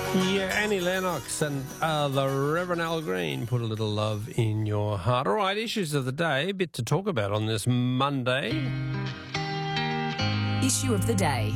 Yeah, Annie Lennox and the Reverend Al Green, Put a Little Love in Your Heart. All right, issues of the day, a bit to talk about on this Monday. Issue of the day.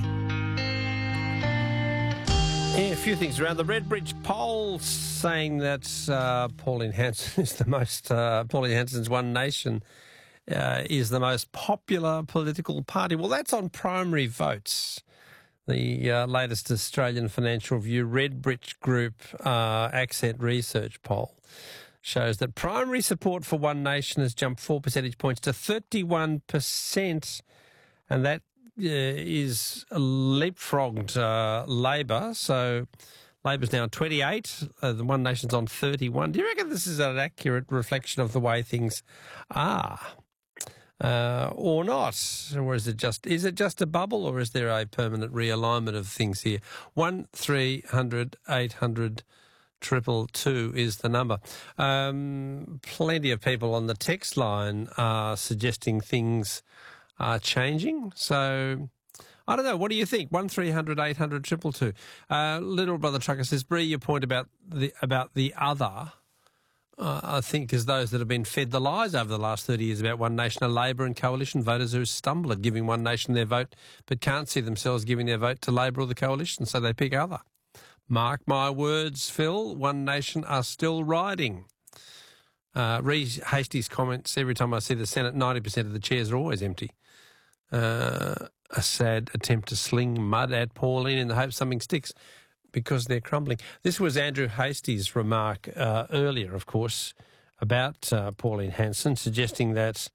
Yeah, a few things around. The Redbridge poll saying that Pauline Hanson is the most, Pauline Hanson's One Nation is the most popular political party. Well, that's on primary votes. The latest Australian Financial Review Redbridge Group Accent Research poll shows that primary support for One Nation has jumped 4 percentage points to 31%, and that is leapfrogged Labor. So Labor's now 28, the One Nation's on 31. Do you reckon this is an accurate reflection of the way things are? Or not? Or is it just a bubble, or is there a permanent realignment of things here? 1300 800 222 is the number. Plenty of people on the text line are suggesting things are changing. So I don't know. What do you think? 1300 800 222. Little Brother Trucker says, Bree, your point about the other. I think as those that have been fed the lies over the last 30 years about One Nation are Labor and Coalition voters who stumble at giving One Nation their vote but can't see themselves giving their vote to Labor or the Coalition, so they pick other. Mark my words, Phil, One Nation are still riding. Reed Hastie's comments, every time I see the Senate, 90% of the chairs are always empty. A sad attempt to sling mud at Pauline in the hope something sticks, because they're crumbling. This was Andrew Hastie's remark earlier, of course, about Pauline Hanson, suggesting that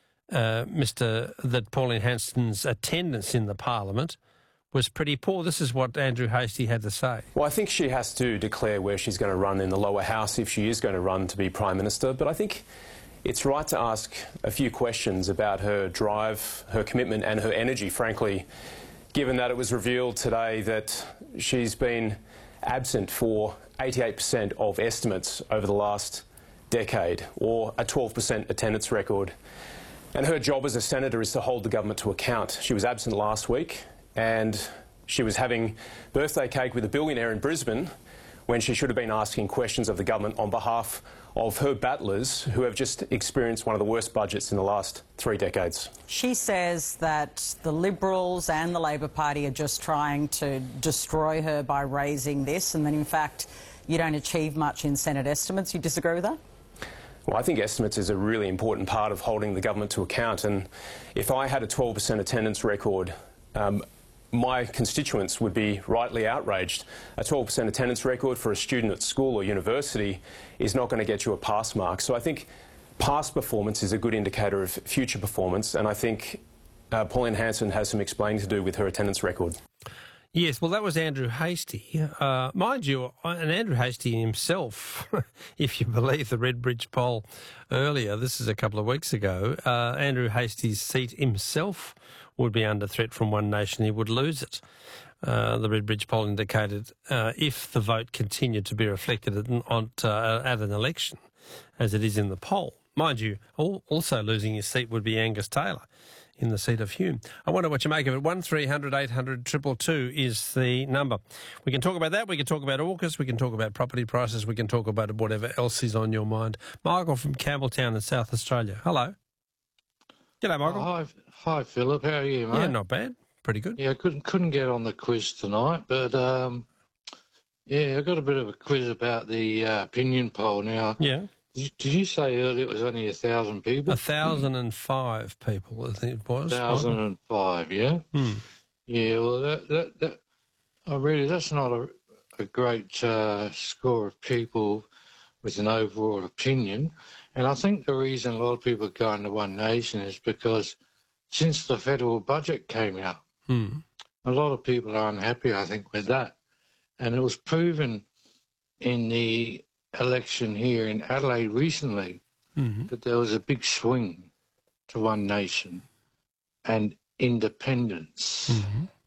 that Pauline Hanson's attendance in the Parliament was pretty poor. This is what Andrew Hastie had to say. Well, I think she has to declare where she's going to run in the lower house if she is going to run to be Prime Minister. But I think it's right to ask a few questions about her drive, her commitment and her energy, frankly, given that it was revealed today that she's been absent for 88% of estimates over the last decade, or a 12% attendance record. And her job as a senator is to hold the government to account. She was absent last week, and she was having birthday cake with a billionaire in Brisbane when she should have been asking questions of the government on behalf of her battlers who have just experienced one of the worst budgets in the last 3 decades. She says that the Liberals and the Labor Party are just trying to destroy her by raising this, and that in fact you don't achieve much in Senate estimates. You disagree with that? Well, I think estimates is a really important part of holding the government to account, and if I had a 12% attendance record, my constituents would be rightly outraged. A 12% attendance record for a student at school or university is not going to get you a pass mark. So I think past performance is a good indicator of future performance, and I think Pauline Hanson has some explaining to do with her attendance record. Yes, well, that was Andrew Hastie. Mind you, and Andrew Hastie himself, if you believe the Redbridge poll earlier, this is a couple of weeks ago, Andrew Hastie's seat himself would be under threat from One Nation. He would lose it. The Redbridge poll indicated if the vote continued to be reflected at an election, as it is in the poll. Mind you, also losing his seat would be Angus Taylor in the seat of Hume. I wonder what you make of it. 1300 800 222 is the number. We can talk about that. We can talk about AUKUS. We can talk about property prices. We can talk about whatever else is on your mind. Michael from Campbelltown in South Australia. Hello. G'day, Michael. Hi, Philip. How are you, mate? Yeah, not bad. Pretty good. Yeah, I couldn't get on the quiz tonight, but yeah, I got a bit of a quiz about the opinion poll now. Yeah. Did you say earlier it was only 1,000 people? 1,005 people, I think it was. 1,005, yeah? Yeah, well, that's not a great score of people with an overall opinion. And I think the reason a lot of people are going to One Nation is because since the federal budget came out, a lot of people are unhappy, I think, with that. And it was proven in the election here in Adelaide recently that there was a big swing to One Nation and independence.